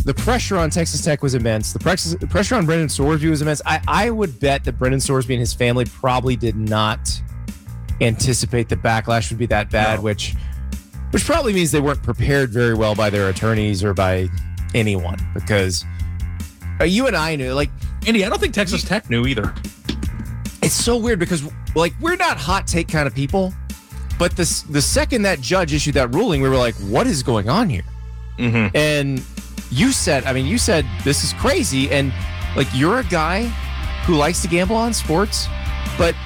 the pressure on Texas Tech was immense. The pressure on Brendan Sorsby was immense. I would bet that Brendan Sorsby and his family probably did not anticipate the backlash would be that bad, which probably means they weren't prepared very well by their attorneys or by anyone, because you and I knew, like, Andy, I don't think Texas Tech knew either. It's so weird because, like, we're not hot take kind of people, but the second that judge issued that ruling, we were like, what is going on here? Mm-hmm. And you said this is crazy, and like, you're a guy who likes to gamble on sports, but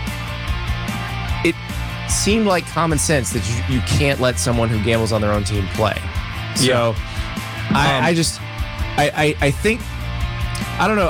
it seemed like common sense that you can't let someone who gambles on their own team play. So I think, I don't know,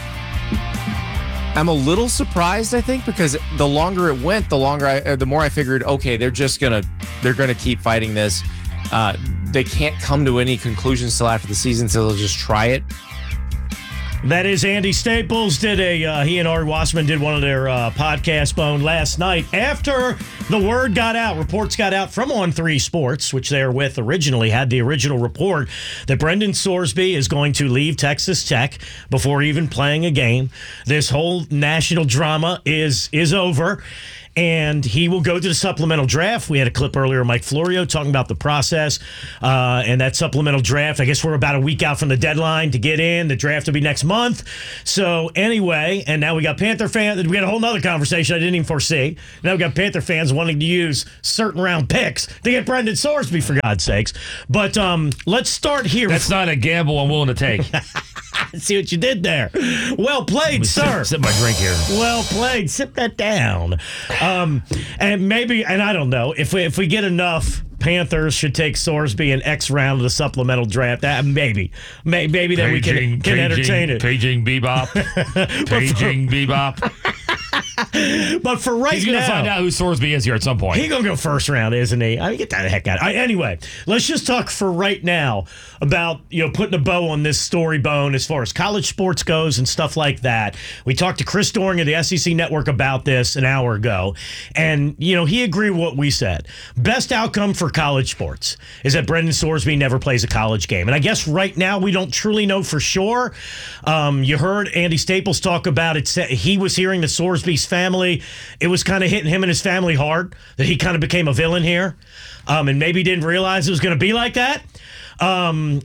I'm a little surprised, I think, because the longer it went, the more I figured, okay, they're gonna keep fighting this. They can't come to any conclusions till after the season, so they'll just try it. That is Andy Staples. He and Ari Wasserman did one of their podcasts, Bone, last night after the word got out. Reports got out from On3 Sports, which they were with originally, had the original report that Brendan Sorsby is going to leave Texas Tech before even playing a game. This whole national drama is over, and he will go to the supplemental draft. We had a clip earlier of Mike Florio talking about the process and that supplemental draft. I guess we're about a week out from the deadline to get in. The draft will be next month. So anyway, and now we got Panther fans. We got a whole nother conversation I didn't even foresee. Now we got Panther fans wanting to use certain round picks to get Brendan Sorsby, for God's sakes. But let's start here. That's not a gamble I'm willing to take. See what you did there. Well played, sir. Sip my drink here. Well played. Sip that down. And maybe, and I don't know, if we get enough, Panthers should take Sorsby in X round of the supplemental draft. Maybe then we can entertain it. Paging Bebop. Paging Bebop. But for right now, he's going to find out who Sorsby is here at some point. He's going to go first round, isn't he? I mean, get that heck out. Anyway, let's just talk for right now about, putting a bow on this story, Bone, as far as college sports goes and stuff like that. We talked to Chris Doering of the SEC Network about this an hour ago, and, he agreed with what we said. Best outcome for college sports is that Brendan Sorsby never plays a college game. And I guess right now we don't truly know for sure. You heard Andy Staples talk about it. He was hearing the Sorsby's family. It was kind of hitting him and his family hard that he kind of became a villain here, and maybe didn't realize it was going to be like that. But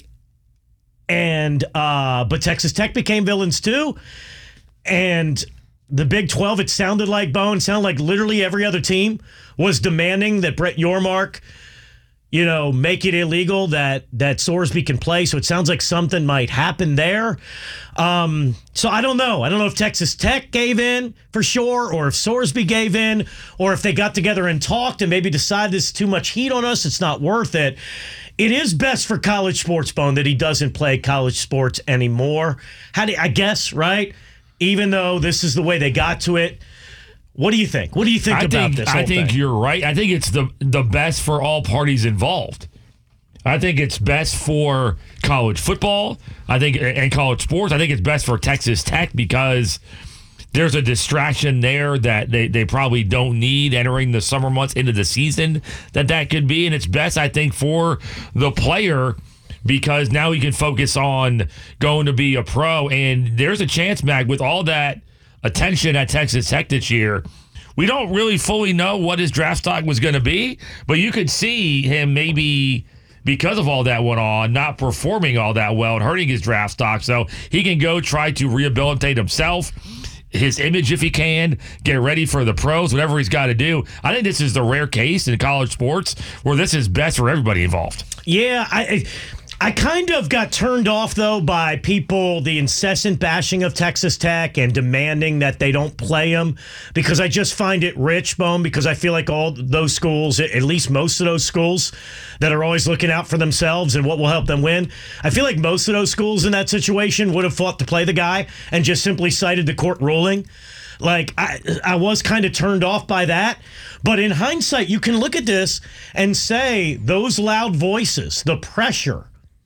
Texas Tech became villains too, and the Big 12. It sounded like literally every other team was demanding that Brett Yormark, make it illegal that Sorsby can play. So it sounds like something might happen there. So I don't know. I don't know if Texas Tech gave in for sure, or if Sorsby gave in, or if they got together and talked and maybe decided this is too much heat on us. It's not worth it. It is best for college sports, Bone, that he doesn't play college sports anymore. I guess, right? Even though this is the way they got to it. What do you think? What do you think about this whole I think thing? You're right. I think it's the best for all parties involved. I think it's best for college football. And college sports. I think it's best for Texas Tech because there's a distraction there that they probably don't need entering the summer months into the season that could be. And it's best, I think, for the player because now he can focus on going to be a pro. And there's a chance, Mag, with all that attention at Texas Tech this year, we don't really fully know what his draft stock was going to be, but you could see him maybe, because of all that went on, not performing all that well and hurting his draft stock. So he can go try to rehabilitate himself, his image if he can, get ready for the pros, whatever he's got to do. I think this is the rare case in college sports where this is best for everybody involved. Yeah, I kind of got turned off, though, by people, the incessant bashing of Texas Tech and demanding that they don't play them, because I just find it rich, Bone, because I feel like all those schools, at least most of those schools that are always looking out for themselves and what will help them win, I feel like most of those schools in that situation would have fought to play the guy and just simply cited the court ruling. Like, I was kind of turned off by that. But in hindsight, you can look at this and say those loud voices, the pressure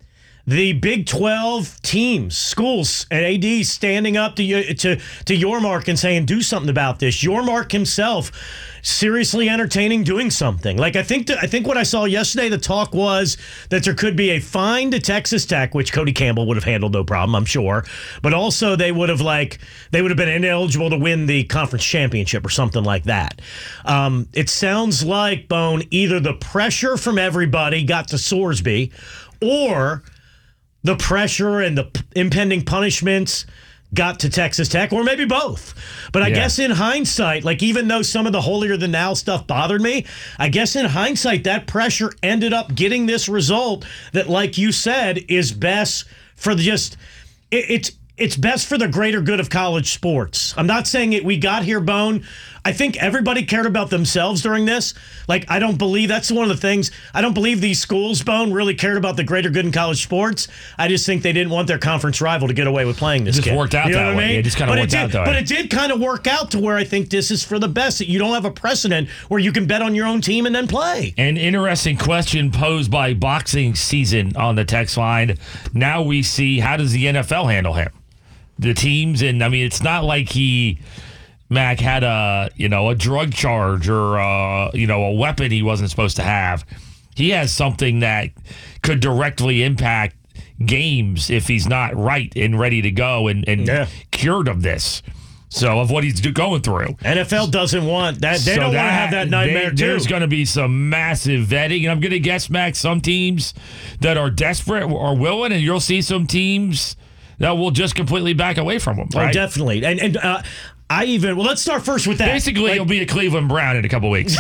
the Big 12 teams, schools, and ADs standing up to Yormark and saying, do something about this. Yormark himself seriously entertaining doing something. Like, I think what I saw yesterday, the talk was that there could be a fine to Texas Tech, which Cody Campbell would have handled no problem, I'm sure. But also they would have been ineligible to win the conference championship or something like that. It sounds like, Bone, either the pressure from everybody got to Sorsby, or the pressure and the impending punishments got to Texas Tech, or maybe both. But I guess in hindsight, like, even though some of the holier-than-thou stuff bothered me, I guess in hindsight, that pressure ended up getting this result that, like you said, is best for it's best for the greater good of college sports. I'm not saying we got here, Bone. I think everybody cared about themselves during this. Like, I don't believe that's one of the things. I don't believe these schools, Bone, really cared about the greater good in college sports. I just think they didn't want their conference rival to get away with playing this. It just worked out that way. I mean? It just kind of worked out that way. But it did kind of work out to where I think this is for the best, that you don't have a precedent where you can bet on your own team and then play. An interesting question posed by Boxing Season on the text line. Now we see, how does the NFL handle him? The teams, and I mean, it's not like Mac had a drug charge or a weapon he wasn't supposed to have. He has something that could directly impact games if he's not right and ready to go and cured of this. So, of what he's going through. NFL doesn't want that. They don't want to have that nightmare, too. There's going to be some massive vetting. And I'm going to guess, Mac, some teams that are desperate are willing, and you'll see some teams that will just completely back away from him, right? Oh, definitely. And let's start first with that. Basically, he'll be a Cleveland Brown in a couple weeks.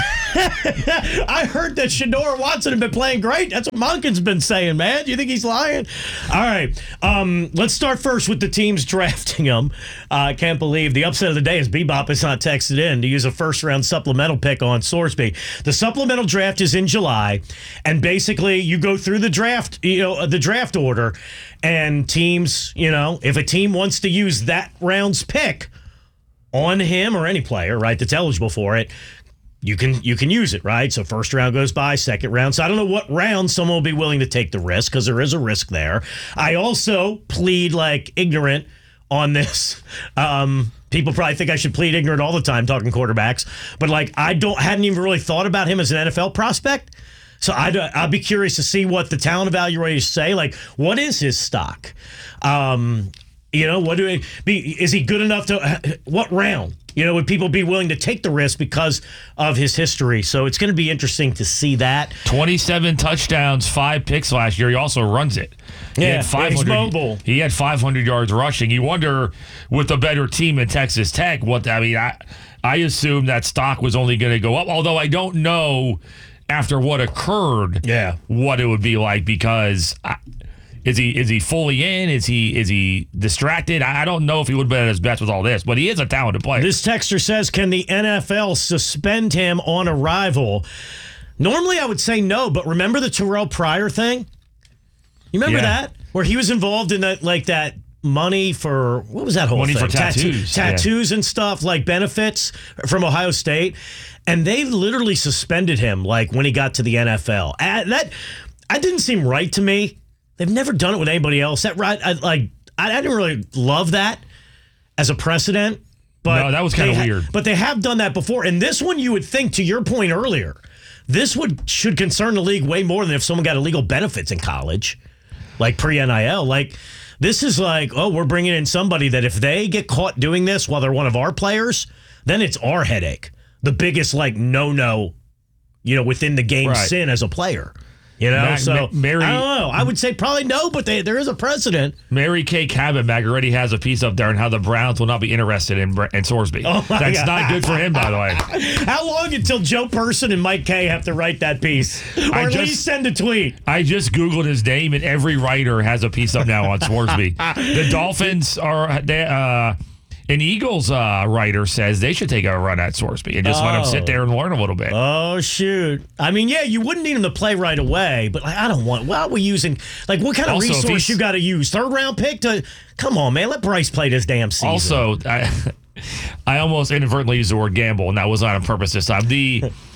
I heard that Shador Watson had been playing great. That's what Monken's been saying, man. Do you think he's lying? All right. Let's start first with the teams drafting him. I can't believe the upset of the day is Bebop is not texted in to use a first-round supplemental pick on Sorsby. The supplemental draft is in July, and basically you go through the draft, the draft order, and teams, if a team wants to use that round's pick on him or any player, right, that's eligible for it, you can use it, right? So first round goes by, second round. So I don't know what round someone will be willing to take the risk, because there is a risk there. I also plead ignorant on this. People probably think I should plead ignorant all the time talking quarterbacks, but hadn't even really thought about him as an NFL prospect. So I'd be curious to see what the talent evaluators say. Like, what is his stock? What is he good enough to, what round? Would people be willing to take the risk because of his history? So it's going to be interesting to see that. 27 touchdowns, 5 picks last year. He also runs it. He's mobile. He had 500 yards rushing. You wonder, with a better team in Texas Tech, I assume that stock was only going to go up, although I don't know after what occurred what it would be like, because is he fully in? Is he distracted? I don't know if he would have been at his best with all this, but he is a talented player. This texter says, can the NFL suspend him on arrival? Normally I would say no, but remember the Terrell Pryor thing? You remember that? Where he was involved in that money for, what was that whole thing? Money for tattoos. Tattoos and stuff, like benefits from Ohio State. And they literally suspended him when he got to the NFL. That didn't seem right to me. They've never done it with anybody else. I didn't really love that as a precedent. But no, that was kind of weird. But they have done that before. And this one, you would think, to your point earlier, this should concern the league way more than if someone got illegal benefits in college, like pre-NIL. This is we're bringing in somebody that if they get caught doing this while they're one of our players, then it's our headache. The biggest no-no, within the game sin as a player. I don't know. I would say probably no, but there is a precedent. Mary Kay Cabot already has a piece up there on how the Browns will not be interested in Sorsby. That's God. Not good for him, by the way. How long until Joe Person and Mike Kay have to write that piece? Or at least send a tweet. I just Googled his name, and every writer has a piece up now on Sorsby. The Dolphins are... An Eagles writer says they should take a run at Sorsby and just let him sit there and learn a little bit. Oh, shoot. I mean, you wouldn't need him to play right away, but I don't want... What are we using? What kind of resource you got to use? Third-round pick to... Come on, man. Let Bryce play this damn season. Also, I almost inadvertently used the word gamble, and that was not on purpose this time. The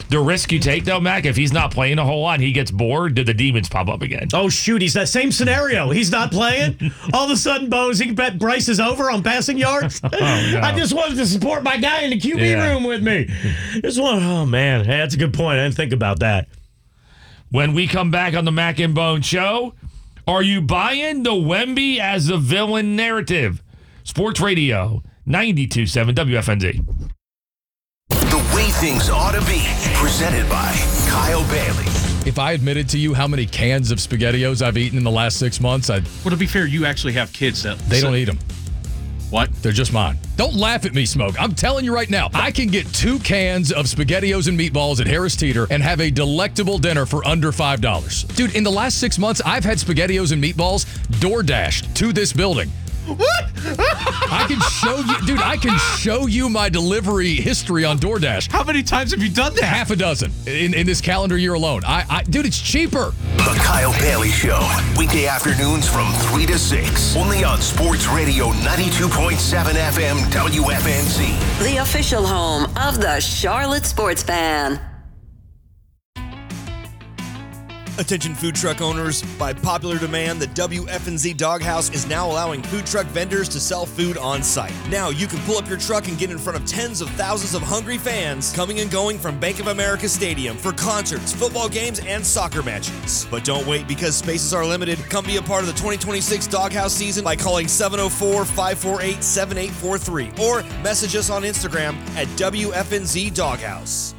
The risk you take, though, Mac, if he's not playing a whole lot and he gets bored, do the demons pop up again? Oh, shoot. He's that same scenario. He's not playing. All of a sudden, Bose, he can bet Bryce is over on passing yards. No. I just wanted to support my guy in the QB room with me. Oh, man. Hey, that's a good point. I didn't think about that. When we come back on the Mac and Bone Show, are you buying the Wemby as the villain narrative? Sports Radio 92.7 WFNZ. The way things ought to be, presented by Kyle Bailey. If I admitted to you how many cans of SpaghettiOs I've eaten in the last 6 months, Well, to be fair, you actually have kids that they don't eat them. What? They're just mine. Don't laugh at me, Smoke. I'm telling you right now, I can get 2 cans of SpaghettiOs and meatballs at Harris Teeter and have a delectable dinner for under $5. Dude, in the last 6 months, I've had SpaghettiOs and meatballs DoorDashed to this building. What? I can show you, dude, I can show you my delivery history on DoorDash. How many times have you done that? Half a dozen in this calendar year alone. Dude, it's cheaper. The Kyle Bailey Show, weekday afternoons from 3 to 6, only on Sports Radio 92.7 FM WFNZ. The official home of the Charlotte Sports Fan. Attention food truck owners, by popular demand, the WFNZ Doghouse is now allowing food truck vendors to sell food on site. Now you can pull up your truck and get in front of tens of thousands of hungry fans coming and going from Bank of America Stadium for concerts, football games, and soccer matches. But don't wait, because spaces are limited. Come be a part of the 2026 Doghouse season by calling 704-548-7843 or message us on Instagram at WFNZ Doghouse.